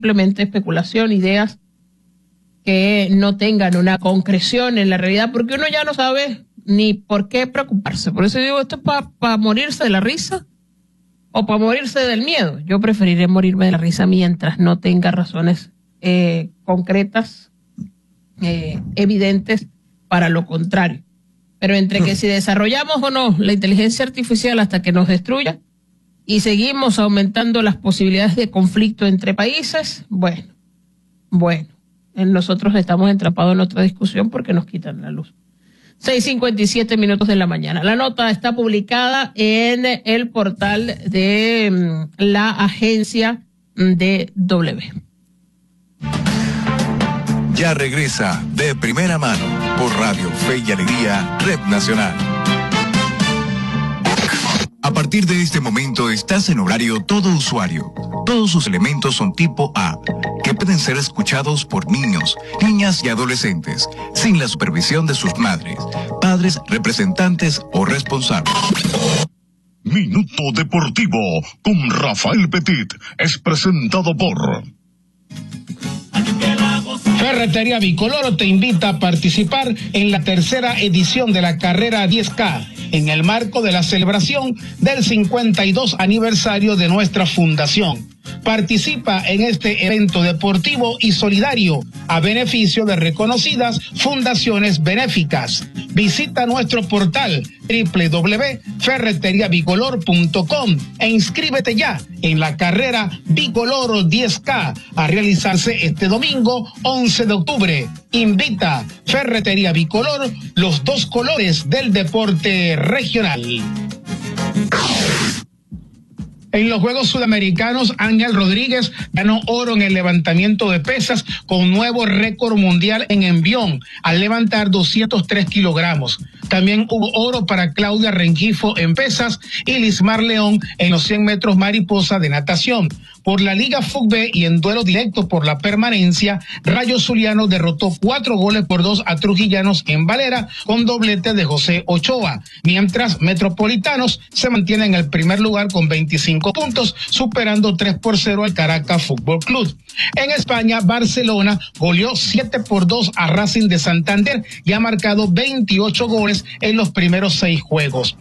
simplemente especulación, ideas que no tengan una concreción en la realidad, porque uno ya no sabe ni por qué preocuparse. Por eso digo, esto es para morirse de la risa o para morirse del miedo. Yo preferiría morirme de la risa mientras no tenga razones concretas, evidentes para lo contrario. Pero entre que si desarrollamos o no la inteligencia artificial hasta que nos destruya y seguimos aumentando las posibilidades de conflicto entre países, bueno, nosotros estamos entrapados en otra discusión porque nos quitan la luz. 6:57 de la mañana. La nota está publicada en el portal de la agencia DW. Ya regresa De Primera Mano por Radio Fe y Alegría, Red Nacional. A partir de este momento estás en horario todo usuario. Todos sus elementos son tipo A, que pueden ser escuchados por niños, niñas y adolescentes, sin la supervisión de sus madres, padres, representantes o responsables. Minuto Deportivo con Rafael Petit es presentado por... Ferretería Bicoloro te invita a participar en la tercera edición de la carrera 10K, en el marco de la celebración del 52 aniversario de nuestra fundación. Participa en este evento deportivo y solidario a beneficio de reconocidas fundaciones benéficas. Visita nuestro portal www.ferreteriabicolor.com e inscríbete ya en la carrera Bicolor 10K a realizarse este domingo 11 de octubre. Invita Ferretería Bicolor, los dos colores del deporte regional. En los Juegos Sudamericanos, Ángel Rodríguez ganó oro en el levantamiento de pesas con nuevo récord mundial en envión, al levantar 203 kilogramos. También hubo oro para Claudia Rengifo en pesas y Lismar León en los 100 metros mariposa de natación. Por la Liga FUCB y en duelo directo por la permanencia, Rayo Zuliano derrotó 4-2 a Trujillanos en Valera con doblete de José Ochoa, mientras Metropolitanos se mantiene en el primer lugar con 25 puntos, superando 3-0 al Caracas Fútbol Club. En España, Barcelona goleó 7-2 a Racing de Santander y ha marcado 28 goles en los primeros 6 juegos.